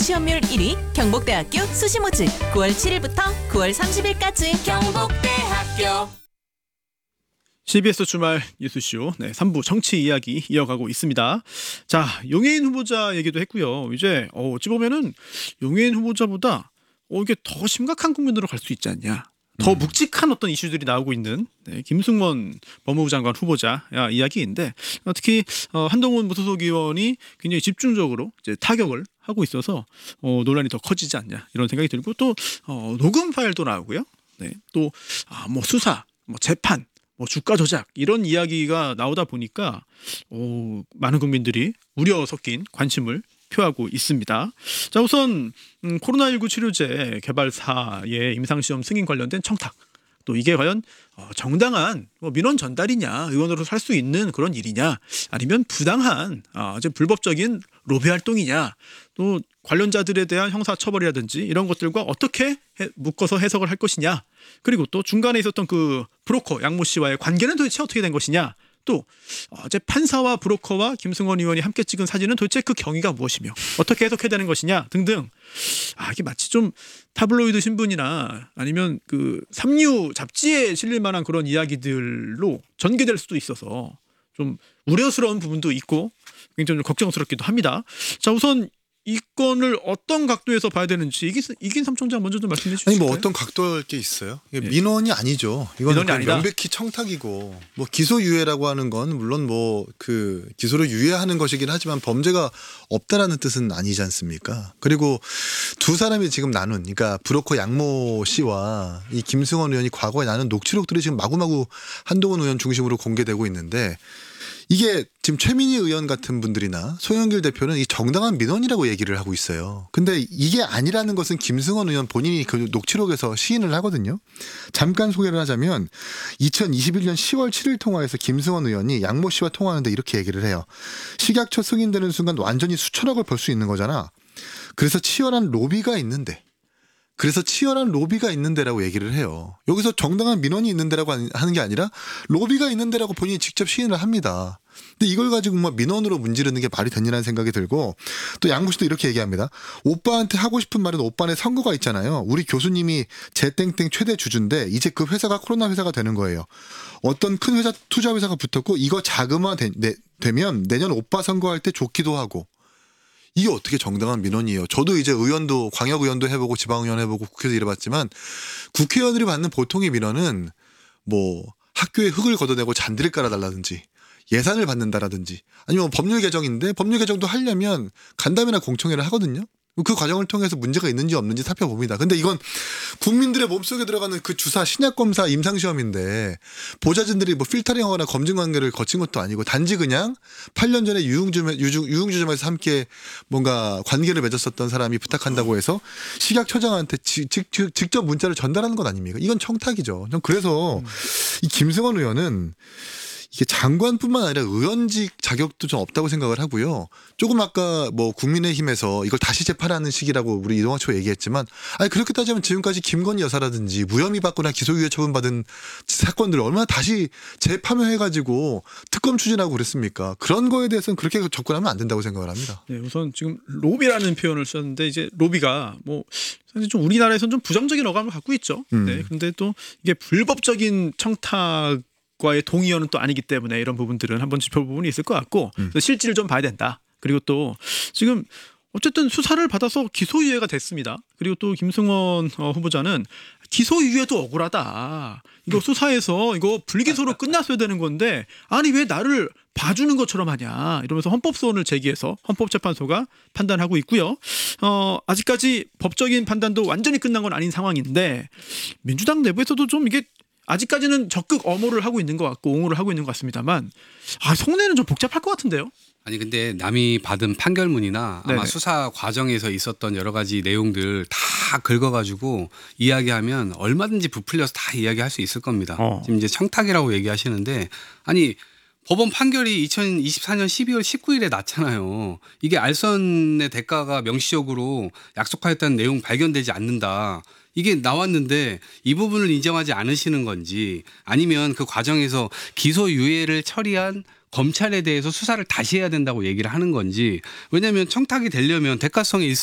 시험률 1위 경북대학교 수시모집 9월 7일부터 9월 30일까지 경북대학교. CBS 주말 뉴스쇼 3부 정치 이야기 이어가고 있습니다. 자, 용해인 후보자 얘기도 했고요. 이제 어찌 보면은 용해인 후보자보다 이게 더 심각한 국면으로 갈 수 있지 않냐. 더 묵직한 어떤 이슈들이 나오고 있는 김승원 법무부 장관 후보자 이야기인데, 특히 한동훈 무소속 의원이 굉장히 집중적으로 이제 타격을 하고 있어서 논란이 더 커지지 않냐 이런 생각이 들고, 또 녹음 파일도 나오고요. 또 뭐 수사, 뭐 재판, 뭐 주가 조작 이런 이야기가 나오다 보니까 많은 국민들이 우려 섞인 관심을 표하고 있습니다. 자, 우선 코로나19 치료제 개발사의 임상시험 승인 관련된 청탁, 또 이게 과연 정당한 민원 전달이냐, 의원으로서 할 수 있는 그런 일이냐, 아니면 부당한 불법적인 로비 활동이냐, 또 관련자들에 대한 형사처벌이라든지 이런 것들과 어떻게 묶어서 해석을 할 것이냐, 그리고 또 중간에 있었던 그 브로커 양모 씨와의 관계는 도대체 어떻게 된 것이냐, 또 어제 판사와 브로커와 김승원 의원이 함께 찍은 사진은 도대체 그 경위가 무엇이며 어떻게 해석해야 되는 것이냐 등등, 이게 마치 좀 타블로이드 신문이나 아니면 그 삼류 잡지에 실릴 만한 그런 이야기들로 전개될 수도 있어서 좀 우려스러운 부분도 있고 굉장히 좀 걱정스럽기도 합니다. 자, 우선 이 건을 어떤 각도에서 봐야 되는지 이긴 삼총장 먼저 좀 말씀해 주실까요? 아니, 뭐 어떤 각도일 게 있어요. 민원이 아니죠. 이건 명백히 청탁이고, 뭐 기소유예라고 하는 건 물론 뭐 그 기소를 유예하는 것이긴 하지만 범죄가 없다라는 뜻은 아니지 않습니까? 그리고 두 사람이 지금 나눈, 그러니까 브로커 양모 씨와 이 김승원 의원이 과거에 나눈 녹취록들이 지금 마구마구 한동훈 의원 중심으로 공개되고 있는데, 이게 지금 최민희 의원 같은 분들이나 송영길 대표는 이 정당한 민원이라고 얘기를 하고 있어요. 근데 이게 아니라는 것은 김승원 의원 본인이 그 녹취록에서 시인을 하거든요. 잠깐 소개를 하자면 2021년 10월 7일 통화에서 김승원 의원이 양모 씨와 통화하는데 이렇게 얘기를 해요. 식약처 승인되는 순간 완전히 수천억을 벌 수 있는 거잖아. 그래서 치열한 로비가 있는데라고 얘기를 해요. 여기서 정당한 민원이 있는데라고 하는 게 아니라 로비가 있는데라고 본인이 직접 시인을 합니다. 근데 이걸 가지고 뭐 민원으로 문지르는 게 말이 되냐는 생각이 들고, 또 양모 씨도 이렇게 얘기합니다. 오빠한테 하고 싶은 말은 오빠네 선거가 있잖아요. 우리 교수님이 제땡땡 최대 주주인데 이제 그 회사가 코로나 회사가 되는 거예요. 어떤 큰 회사 투자 회사가 붙었고 이거 자금화되면 내년 오빠 선거할 때 좋기도 하고. 이게 어떻게 정당한 민원이에요? 저도 이제 의원도, 광역의원도 해보고 지방의원 해보고 국회에서 일해봤지만, 국회의원들이 받는 보통의 민원은 뭐 학교에 흙을 걷어내고 잔디를 깔아달라든지 예산을 받는다라든지, 아니면 법률 개정인데 법률 개정도 하려면 간담회나 공청회를 하거든요. 그 과정을 통해서 문제가 있는지 없는지 살펴봅니다. 근데 이건 국민들의 몸속에 들어가는 그 주사 신약검사 임상시험인데, 보좌진들이 뭐 필터링하거나 검증 관계를 거친 것도 아니고, 단지 그냥 8년 전에 유흥주점에서 함께 뭔가 관계를 맺었었던 사람이 부탁한다고 해서 식약처장한테 직접 문자를 전달하는 것 아닙니까? 이건 청탁이죠. 그래서 이 김승원 의원은 이게 장관뿐만 아니라 의원직 자격도 좀 없다고 생각을 하고요. 조금 아까 뭐 국민의힘에서 이걸 다시 재판하는 시기라고 우리 이동화 초 얘기했지만, 그렇게 따지면 지금까지 김건희 여사라든지 무혐의 받거나 기소유예 처분받은 사건들 얼마나 다시 재파면해가지고 특검 추진하고 그랬습니까? 그런 거에 대해서는 그렇게 접근하면 안 된다고 생각을 합니다. 네, 우선 지금 로비라는 표현을 썼는데, 이제 로비가 뭐 사실 좀 우리나라에서는 좀 부정적인 어감을 갖고 있죠. 네, 그런데 또 이게 불법적인 청탁 과의 동의어는 또 아니기 때문에 이런 부분들은 한번 짚어볼 부분이 있을 것 같고, 실질을 좀 봐야 된다. 그리고 또 지금 어쨌든 수사를 받아서 기소유예가 됐습니다. 그리고 또 김승원 후보자는 기소유예도 억울하다. 이거 수사에서 이거 불기소로 끝났어야 되는 건데 아니 왜 나를 봐주는 것처럼 하냐 이러면서 헌법소원을 제기해서 헌법재판소가 판단하고 있고요. 아직까지 법적인 판단도 완전히 끝난 건 아닌 상황인데, 민주당 내부에서도 좀 이게 아직까지는 적극 엄호를 하고 있는 것 같고 옹호를 하고 있는 것 같습니다만, 속내는 좀 복잡할 것 같은데요. 아니 근데 남이 받은 판결문이나 아마 수사 과정에서 있었던 여러 가지 내용들 다 긁어가지고 이야기하면 얼마든지 부풀려서 다 이야기할 수 있을 겁니다. 지금 이제 청탁이라고 얘기하시는데, 아니 법원 판결이 2024년 12월 19일에 났잖아요. 이게 알선의 대가가 명시적으로 약속하였다는 내용 발견되지 않는다. 이게 나왔는데 이 부분을 인정하지 않으시는 건지, 아니면 그 과정에서 기소유예를 처리한 검찰에 대해서 수사를 다시 해야 된다고 얘기를 하는 건지. 왜냐하면 청탁이 되려면 대가성이